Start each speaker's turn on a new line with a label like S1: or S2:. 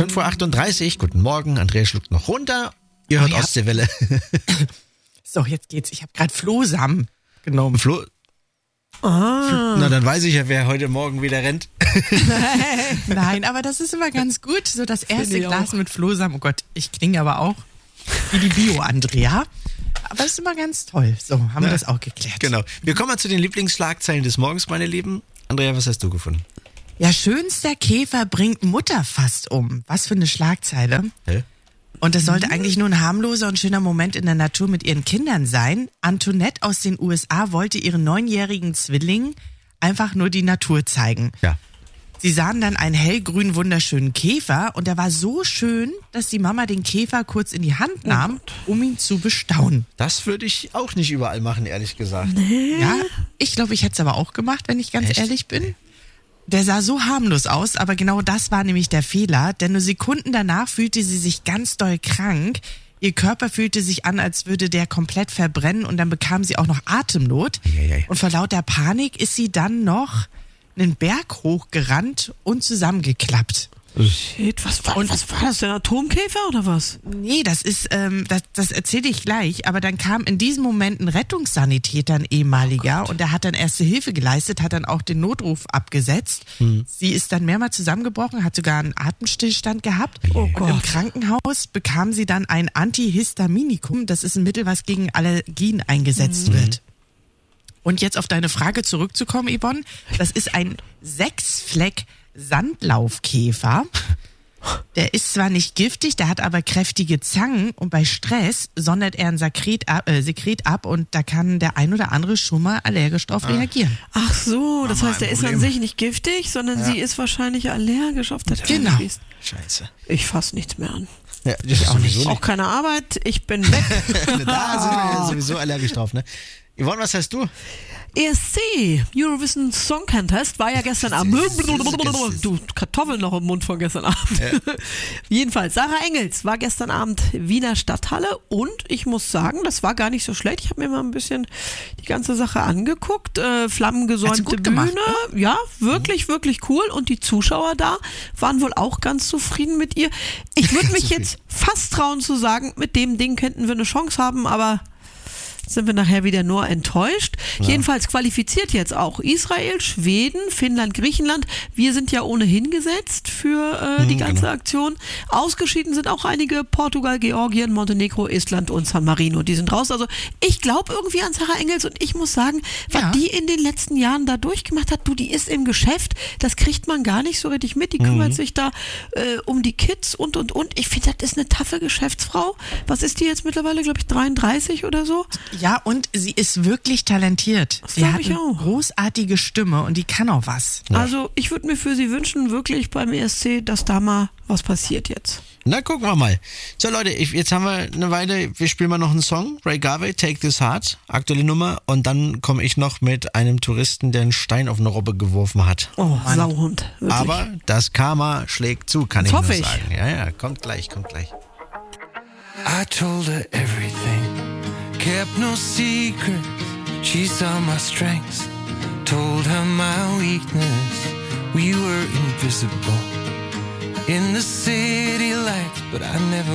S1: 5:38 Uhr, guten Morgen. Andrea schluckt noch runter. Ihr hört Ostseewelle.
S2: So, jetzt geht's. Ich habe gerade Flohsamen genommen.
S1: Na, dann weiß ich ja, wer heute Morgen wieder rennt.
S2: Nein, aber das ist immer ganz gut. So das erste Glas mit Flohsamen. Oh Gott, ich klinge aber auch wie die Bio-Andrea. Aber das ist immer ganz toll. So, haben wir das auch geklärt.
S1: Genau. Wir kommen mal zu den Lieblingsschlagzeilen des Morgens, meine Lieben. Andrea, was hast du gefunden?
S2: Ja, schönster Käfer bringt Mutter fast um. Was für eine Schlagzeile.
S1: Hä?
S2: Und das sollte eigentlich nur ein harmloser und schöner Moment in der Natur mit ihren Kindern sein. Antoinette aus den USA wollte ihren 9-jährigen Zwilling einfach nur die Natur zeigen.
S1: Ja.
S2: Sie sahen dann einen hellgrünen, wunderschönen Käfer und der war so schön, dass die Mama den Käfer kurz in die Hand nahm, um ihn zu bestaunen.
S1: Das würde ich auch nicht überall machen, ehrlich gesagt.
S2: Ja, ich glaube, ich hätte es aber auch gemacht, wenn ich ganz ehrlich bin. Der sah so harmlos aus, aber genau das war nämlich der Fehler, denn nur Sekunden danach fühlte sie sich ganz doll krank. Ihr Körper fühlte sich an, als würde der komplett verbrennen und dann bekam sie auch noch Atemnot. Und vor lauter Panik ist sie dann noch einen Berg hochgerannt und zusammengeklappt.
S3: Shit, was war das denn? Atomkäfer oder was?
S2: Nee, das ist, das erzähle ich gleich, aber dann kam in diesem Moment ein Rettungssanitäter, ein ehemaliger, und der hat dann erste Hilfe geleistet, hat dann auch den Notruf abgesetzt. Sie ist dann mehrmals zusammengebrochen, hat sogar einen Atemstillstand gehabt. Und im Krankenhaus bekam sie dann ein Antihistaminikum, das ist ein Mittel, was gegen Allergien eingesetzt wird. Und jetzt auf deine Frage zurückzukommen, Yvonne, das ist ein 6-Fleck-Sandlaufkäfer. Der ist zwar nicht giftig, der hat aber kräftige Zangen und bei Stress sondert er ein Sekret ab und da kann der ein oder andere schon mal allergisch drauf reagieren.
S3: Ach so, das heißt, der ist an sich nicht giftig, sondern sie ist wahrscheinlich allergisch auf das
S2: Genau.
S1: Scheiße.
S3: Ich fasse nichts mehr an.
S1: Ja, das auch nicht.
S3: Auch keine Arbeit, ich bin weg.
S1: Da sind wir ja sowieso allergisch drauf, ne? Yvonne, was hast du?
S3: ESC, Eurovision Song Contest, war ja gestern Abend. Du, Kartoffeln noch im Mund von gestern Abend. Ja. Jedenfalls, Sarah Engels war gestern Abend Wiener Stadthalle und ich muss sagen, das war gar nicht so schlecht. Ich habe mir mal ein bisschen die ganze Sache angeguckt. Flammengesäumte Bühne.
S2: Gemacht, ne?
S3: Ja, wirklich, wirklich cool. Und die Zuschauer da waren wohl auch ganz zufrieden mit ihr. Ich würde mich jetzt fast trauen zu sagen, mit dem Ding könnten wir eine Chance haben, aber sind wir nachher wieder nur enttäuscht. Ja. Jedenfalls qualifiziert jetzt auch Israel, Schweden, Finnland, Griechenland. Wir sind ja ohnehin gesetzt für die ganze Aktion. Ausgeschieden sind auch einige: Portugal, Georgien, Montenegro, Estland und San Marino. Die sind raus. Also ich glaube irgendwie an Sarah Engels und ich muss sagen, was die in den letzten Jahren da durchgemacht hat, die ist im Geschäft. Das kriegt man gar nicht so richtig mit. Die kümmert sich da um die Kids und. Ich finde, das ist eine taffe Geschäftsfrau. Was ist die jetzt mittlerweile, glaube ich, 33 oder so?
S2: Ja, und sie ist wirklich talentiert. Sie hat eine
S3: auch
S2: großartige Stimme und die kann auch was.
S3: Ja. Also ich würde mir für sie wünschen, wirklich beim ESC, dass da mal was passiert jetzt.
S1: Na, gucken wir mal. So Leute, jetzt haben wir eine Weile, wir spielen mal noch einen Song. Ray Garvey, Take This Heart, aktuelle Nummer. Und dann komme ich noch mit einem Touristen, der einen Stein auf eine Robbe geworfen hat.
S3: Oh, Sauhund. Wirklich.
S1: Aber das Karma schlägt zu, kann ich nur
S3: hoffe
S1: sagen. Ja, kommt gleich.
S4: I told her everything, kept no secrets. She saw my strengths, told her my weakness. We were invisible in the city lights, but I never